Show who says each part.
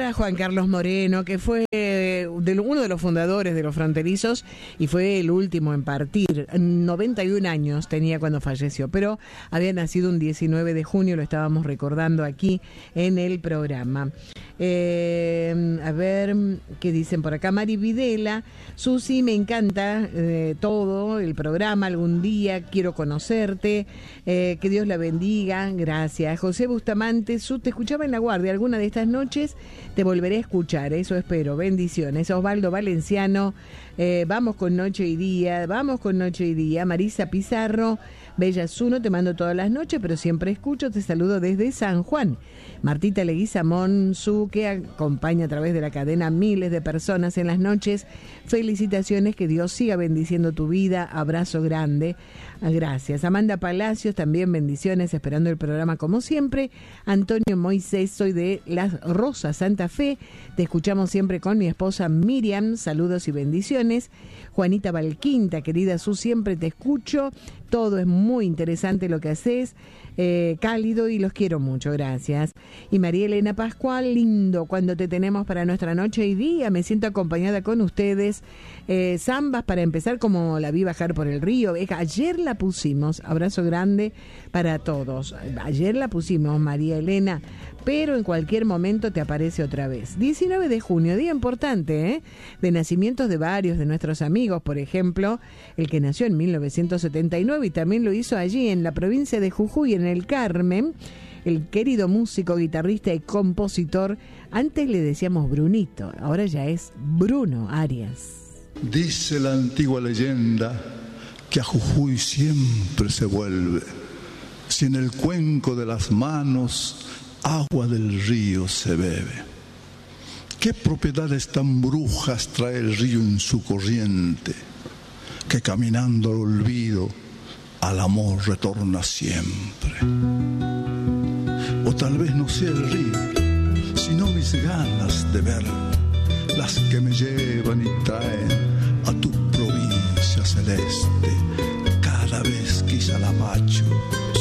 Speaker 1: para Juan Carlos Moreno, que fue uno de los fundadores de Los Fronterizos y fue el último en partir. 91 años tenía cuando falleció, pero había nacido un 19 de junio, lo estábamos recordando aquí en el programa. A ver, ¿qué dicen por acá? Mari Videla, Susi, me encanta todo el programa, algún día quiero conocerte, que Dios la bendiga, gracias. José Bustamante, te escuchaba en La Guardia, alguna de estas noches te volveré a escuchar, eso espero, bendiciones. Osvaldo Valenciano, vamos con Noche y Día, Marisa Pizarro, Bella Zuno, te mando todas las noches, pero siempre escucho, te saludo desde San Juan. Martita Leguizamón, que acompaña a través de la cadena miles de personas en las noches. Felicitaciones, que Dios siga bendiciendo tu vida, abrazo grande. Gracias. Amanda Palacios, también bendiciones, esperando el programa como siempre. Antonio Moisés, soy de Las Rosas, Santa Fe, te escuchamos siempre con mi esposa Miriam, saludos y bendiciones. Juanita Valquinta, querida Su, siempre te escucho, todo es muy interesante lo que haces, cálido y los quiero mucho, gracias. Y María Elena Pascual, lindo cuando te tenemos para nuestra Noche y Día, me siento acompañada con ustedes. Zambas para empezar, como la vi bajar por el río, ayer la pusimos, abrazo grande para todos, ayer la pusimos, María Elena, pero en cualquier momento te aparece otra vez. 19 de junio, día importante, de nacimientos de varios de nuestros amigos, por ejemplo, el que nació en 1979 y también lo hizo allí en la provincia de Jujuy, en el Carmen, el querido músico, guitarrista y compositor, antes le decíamos Brunito, ahora ya es Bruno Arias.
Speaker 2: Dice la antigua leyenda que a Jujuy siempre se vuelve, si en el cuenco de las manos agua del río se bebe. ¿Qué propiedades tan brujas trae el río en su corriente, que caminando al olvido, al amor retorna siempre? O tal vez no sea el río, sino mis ganas de ver, las que me llevan y traen a tu provincia celeste,